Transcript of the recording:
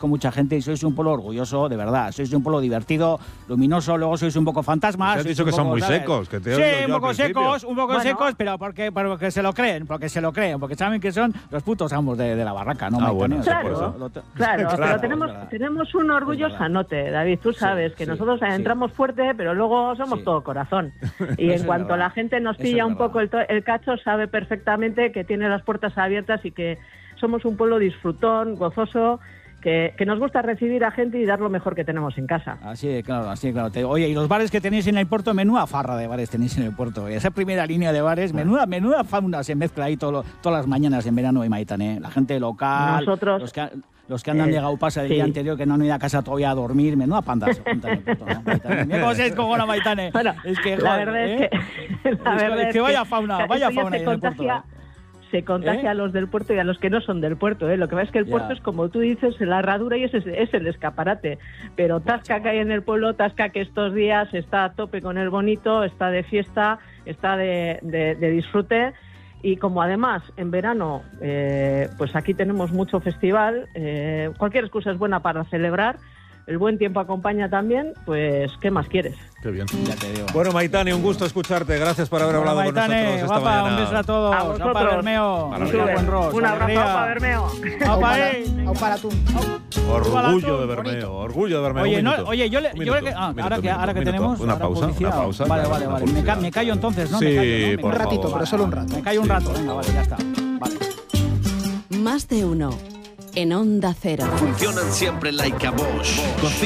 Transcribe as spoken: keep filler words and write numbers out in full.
conozco mucha gente y sois un pueblo orgulloso, de verdad. Sois un pueblo divertido, luminoso, luego sois un poco fantasmas. Has dicho que poco, son muy ¿sabes? secos. Que te sí, oigo un yo poco al principio. secos, un poco Bueno. secos, pero porque, porque se lo creen, porque se lo creen, porque saben que son los putos amos de, de la barraca, ¿no? Ah, Maitane? bueno, O sea, claro, por eso lo te- Claro, Claro, pero es tenemos, verdad. tenemos un orgullo Es verdad. sanote, David, tú sabes que sí, nosotros sí. entramos fuerte, pero luego somos Sí. todo corazón. Y Eso en es cuanto verdad. la gente nos Eso es pilla un verdad. poco el, to- el cacho, sabe perfectamente que tiene las puertas abiertas y que somos un pueblo disfrutón, gozoso, que, que nos gusta recibir a gente y dar lo mejor que tenemos en casa. Así de claro, así de claro. Te- Oye, y los bares que tenéis en el puerto, menuda farra de bares tenéis en el puerto. Esa primera línea de bares, menuda, menuda fauna se mezcla ahí todo lo- todas las mañanas en verano en Maitane. La gente local, Nosotros, los que, los que andan eh, de gaupasa del sí. día anterior, que no han ido a casa todavía a dormir, menuda panda se juntan en el puerto, ¿no? Maitane. Mira cómo se descojona Maitane. Bueno, es que, la joder, verdad ¿eh? es que, la Es que- verdad es es que vaya fauna, esto vaya ya fauna se ahí en el puerto, contagia, ¿eh? se contagia ¿Eh? a los del puerto y a los que no son del puerto, ¿eh? Lo que pasa es que el Ya. puerto es, como tú dices, la herradura y ese es, es el escaparate. Pero Tasca que hay en el pueblo, Tasca que estos días está a tope con el bonito, está de fiesta, está de, de, de disfrute. Y como además en verano, eh, pues aquí tenemos mucho festival, eh, cualquier excusa es buena para celebrar, el buen tiempo acompaña también, pues ¿qué más quieres? Qué bien. Ya te digo. Bueno, Maitane, un gusto escucharte. Gracias por haber hablado Bueno, con Maitane, nosotros esta guapa, mañana. un beso a todos. A vosotros. Apa Bermeo. Maravilla. Buen ros, Un abrazo alegría. para Bermeo. Apa, eh. Au para tú. Orgullo de Bonito. Bermeo, orgullo de Bermeo. Oye, Un no, minuto. oye, yo, le, Un yo creo minuto, que ah, un ahora minuto, que un ahora que minuto. tenemos Una ahora pausa, publicidad. una pausa. Vale, Venga, vale, una vale. Me, ca- publicidad. me callo entonces, ¿no? Sí, me callo, ¿no? Me por Un callo. ratito, favor. pero solo un rato. Me callo un Sí. rato, venga, vale, ya está. Vale. Más de uno en Onda Cero. Funcionan siempre like a Bosch.